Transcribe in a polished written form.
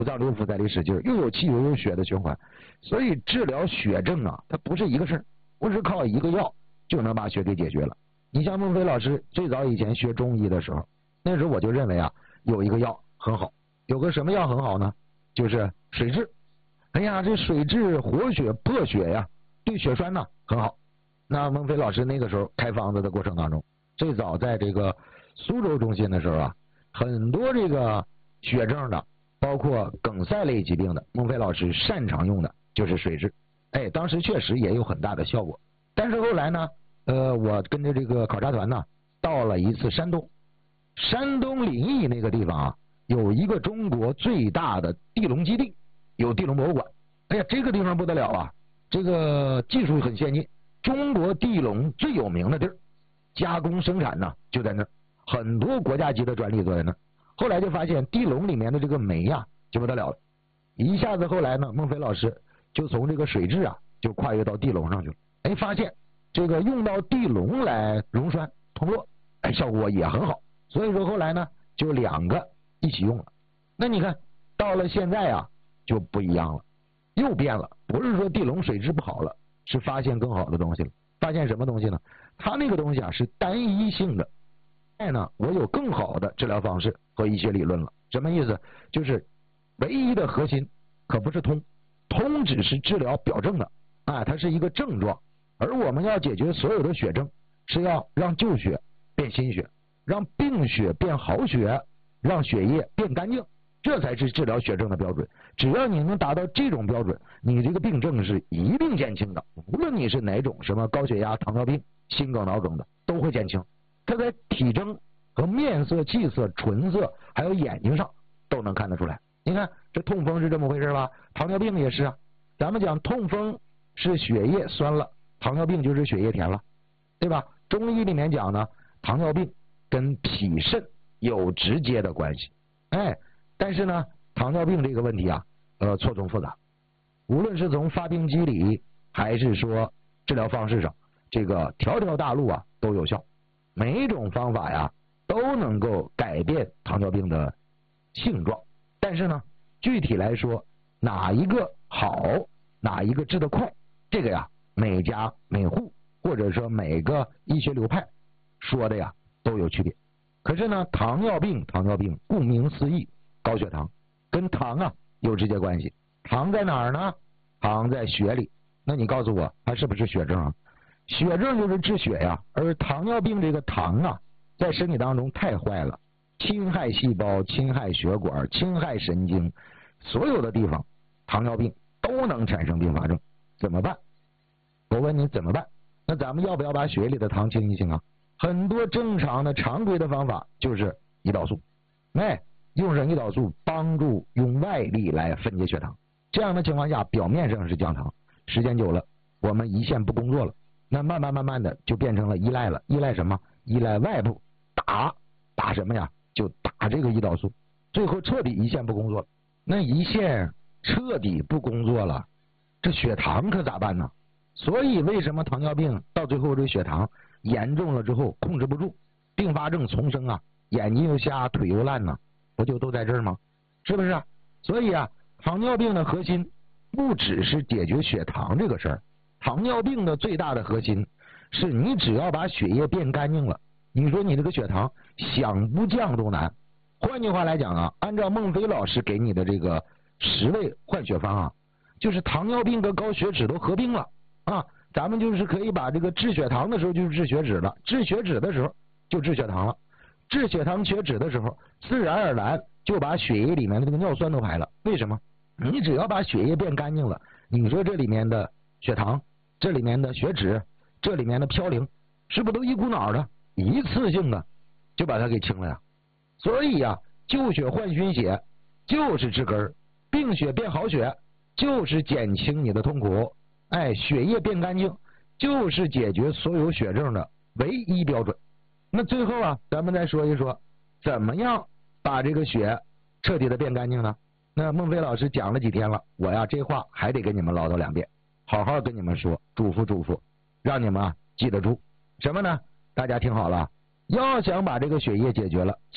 五脏六腑在里使劲，又有气又有血的循环。所以治疗血症啊，它不是一个事儿，不是靠一个药就能把血给解决了。你像孟非老师最早以前学中医的时候，那时候我就认为啊，有一个药很好，有个什么药很好呢？就是水蛭。哎呀，这水蛭活血破血呀，对血栓呢很好。那孟非老师那个时候开方子的过程当中，最早在这个苏州中心的时候啊，很多这个血症的，包括梗塞类疾病的，孟非老师擅长用的就是水蛭。哎，当时确实也有很大的效果。但是后来呢，我跟着这个考察团呢，到了一次山东临沂那个地方啊，有一个中国最大的地龙基地，有地龙博物馆。哎呀，这个地方不得了啊，这个技术很先进，中国地龙最有名的地儿，加工生产呢就在那儿，很多国家级的专利都在那儿。后来就发现地龙里面的这个酶呀就不得了了，一下子后来呢，孟非老师就从这个水蛭啊就跨越到地龙上去了。哎，发现这个用到地龙来溶栓通络，哎，效果也很好。所以说后来呢，就两个一起用了。那你看到了现在啊，就不一样了，又变了。不是说地龙水蛭不好了，是发现更好的东西了。发现什么东西呢？它那个东西啊是单一性的。现在呢，我有更好的治疗方式和医学理论了。什么意思？就是唯一的核心可不是通只是治疗表症的啊，它是一个症状。而我们要解决所有的血症，是要让旧血变新血，让病血变好血，让血液变干净，这才是治疗血症的标准。只要你能达到这种标准，你这个病症是一定减轻的。无论你是哪种，什么高血压、糖尿病、心梗、脑梗的，都会减轻。它在体征和面色、气色、唇色，还有眼睛上都能看得出来。你看这痛风是这么回事吧？糖尿病也是啊。咱们讲痛风是血液酸了，糖尿病就是血液甜了，对吧？中医里面讲呢，糖尿病跟脾肾有直接的关系。哎，但是呢，糖尿病这个问题啊，错综复杂。无论是从发病机理，还是说治疗方式上，这个条条大路啊都有效。每一种方法呀都能够改变糖尿病的性状，但是呢，具体来说哪一个好，哪一个治得快，这个呀每家每户或者说每个医学流派说的呀都有区别。可是呢，糖尿病顾名思义，高血糖跟糖啊有直接关系。糖在哪儿呢？糖在血里。那你告诉我，它是不是血症啊？血症就是治血呀，而糖尿病这个糖啊，在身体当中太坏了，侵害细胞、侵害血管、侵害神经，所有的地方，糖尿病都能产生并发症。怎么办？我问你怎么办？那咱们要不要把血里的糖清一清啊？很多正常的常规的方法就是胰岛素，用上胰岛素帮助用外力来分解血糖。这样的情况下，表面上是降糖，时间久了，我们胰腺不工作了。那慢慢的就变成了依赖了。依赖什么？依赖外部打什么呀？就打这个胰岛素，最后彻底胰腺不工作了。那胰腺彻底不工作了，这血糖可咋办呢？所以为什么糖尿病到最后这血糖严重了之后控制不住，并发症丛生啊，眼睛又瞎，腿又烂呢？不就都在这儿吗？是不是啊？所以啊，糖尿病的核心不只是解决血糖这个事儿。糖尿病的最大的核心是你只要把血液变干净了，你说你这个血糖想不降都难。换句话来讲啊，按照孟非老师给你的这个10味换血方啊，就是糖尿病和高血脂都合并了啊。咱们就是可以把这个治血糖的时候就是治血脂了，治血脂的时候就治血糖了，治血糖血脂的时候自然而然就把血液里面的这个尿酸都排了。为什么？你只要把血液变干净了，你说这里面的血糖，这里面的血脂，这里面的嘌呤，是不是都一股脑的一次性的就把它给清了呀？所以呀，救血换熏血就是治根儿，病血变好血就是减轻你的痛苦。哎，血液变干净就是解决所有血症的唯一标准。那最后啊，咱们再说一说怎么样把这个血彻底的变干净呢？那孟非老师讲了几天了，我呀这话还得跟你们唠叨2遍，好好跟你们说，嘱咐，让你们啊记得住什么呢？大家听好了，要想把这个血液解决了，